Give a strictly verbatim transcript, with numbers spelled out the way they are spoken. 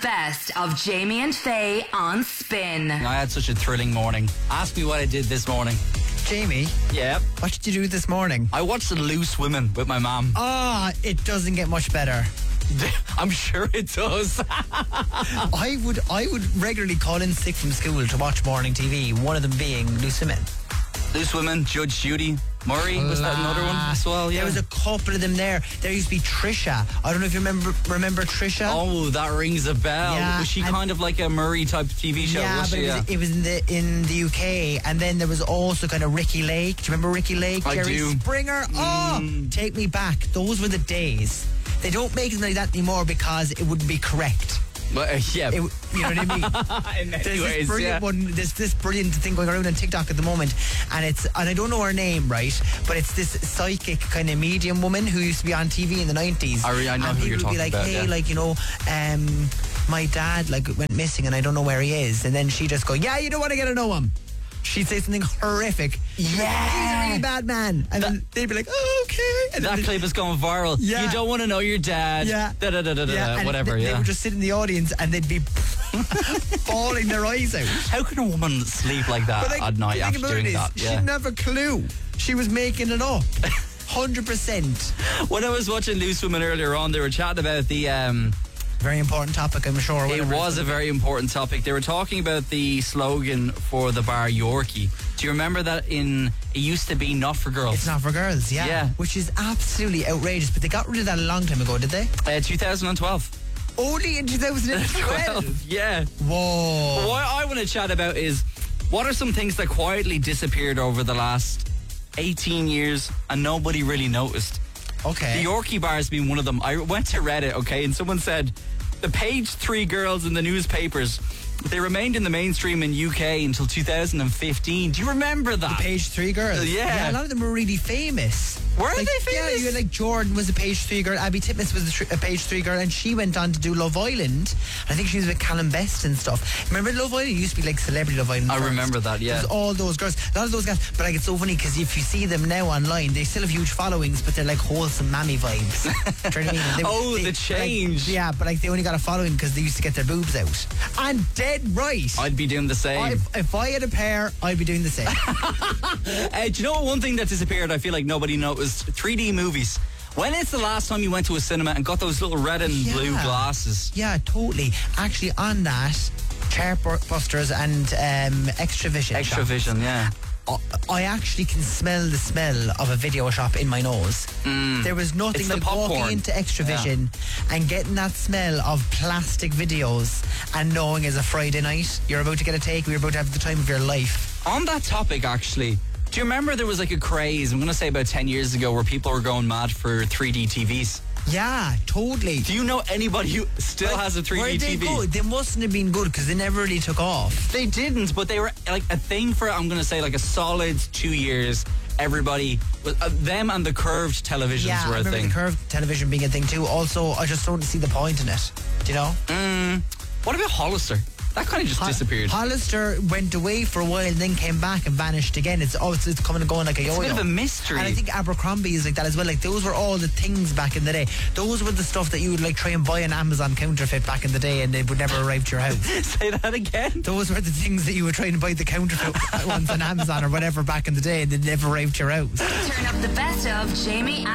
best of Jamie and Faye on Spin. I had such a thrilling morning. Ask me what I did this morning. Jamie, Yeah. what did you do this morning? I watched The Loose Women with my mum. Ah, it doesn't get much better. I'm sure it does. I would I would regularly call in sick from school to watch morning T V, one of them being Loose Women. Loose Women, Judge Judy Murray, was that another one as well? Yeah. There was a couple of them there. There used to be Trisha. I don't know if you remember remember Trisha. Oh, that rings a bell. Yeah, was she and- kind of like a Murray type T V show? Yeah, was but she? it was, Yeah. it was in the in the U K, and then there was also kind of Ricky Lake. Do you remember Ricky Lake? I Jerry do. Springer. Oh, Mm. take me back. Those were the days. They don't make it like that anymore because it wouldn't be correct. But, uh, yeah. It, you know what I mean? In There's this anyways, brilliant yeah. one. There's this brilliant thing going around on TikTok at the moment, and it's and I don't know her name, right? But it's this psychic kind of medium woman who used to be on T V in the nineties. I re- I know and who you're people would be talking like, about, hey, yeah. like you know, um, my dad like went missing, and I don't know where he is. And then she just go, yeah, you don't want to get to know him. She'd say something horrific. She'd be like, he's a really bad man, and then they'd be like, oh, okay. And That then clip is going viral. Yeah. You don't want to know your dad. Yeah. Da da da da da. yeah, and Whatever. They, yeah. they would just sit in the audience and they'd be bawling their eyes out. How can a woman sleep like that But like, at night the thing after about doing it is, that? she Yeah. didn't have a clue. She was making it up. one hundred percent. When I was watching Loose Women earlier on, they were chatting about the. Um, Very important topic, I'm sure. it whatever was it's a very important topic. They were talking about the slogan for the bar Yorkie. Do you remember that? In it used to be not for girls. It's not for girls, yeah. Yeah. Which is absolutely outrageous. But they got rid of that a long time ago, did they? Uh, twenty twelve. Only in two thousand twelve. Yeah. Whoa. What I want to chat about is what are some things that quietly disappeared over the last eighteen years and nobody really noticed. Okay. The Yorkie bar has been one of them. I went to Reddit, okay, and someone said the page three girls in the newspapers, they remained in the mainstream in U K until two thousand fifteen. Do you remember that? Page three girls. Yeah. Yeah, a lot of them were really famous. Were Like, they Yeah, famous? you had like Jordan was a page three girl, Abby Titmus was a, tr- a page three girl, and she went on to do Love Island. I think she was with Callum Best and stuff. Remember Love Island? It used to be like Celebrity Love Island. I first. remember that, yeah. There's all those girls, a lot of those guys. But like, it's so funny because if you see them now online, they still have huge followings, but they're like wholesome mammy vibes. Do you know what I mean? They- Oh, they- the like, change. yeah, but like they only got a following because they used to get their boobs out. And dead right. I'd be doing the same. I, if I had a pair, I'd be doing the same. Uh, do you know what one thing that disappeared I feel like nobody noticed? three D movies. When is the last time you went to a cinema and got those little red and Yeah. blue glasses? Yeah, totally. Actually, on that, Chartbusters and um, Extra Vision. Extra shops, Vision, yeah. I- I actually can smell the smell of a video shop in my nose. There was nothing It's the like popcorn. walking into Extra Yeah. Vision and getting that smell of plastic videos and knowing it's a Friday night, you're about to get a take, you're about to have the time of your life. On that topic, actually, do you remember there was like a craze, I'm going to say about ten years ago, where people were going mad for three D T Vs? Yeah, totally. Do you know anybody who still Like, has a three D where'd they T V? go? They mustn't have been good because they never really took off. They didn't, but they were like a thing for, I'm going to say, like a solid two years. Everybody, was, uh, them and the curved televisions Yeah, were I a remember thing. the curved television being a thing too. Also, I just don't see the point in it. Do you know? Mm, what about Hollister? That kind of just Ho- disappeared. Hollister went away for a while and then came back and vanished again. It's oh, it's, it's coming and going like a It's a yo-yo. bit of a mystery. And I think Abercrombie is like that as well. Like those were all the things back in the day. Those were the stuff that you would like try and buy an Amazon counterfeit back in the day, and they would never arrive to your house. Say that again. Those were the things that you would try and buy the counterfeit ones on Amazon or whatever back in the day, and they never arrived to your house. Turn up the best of Jamie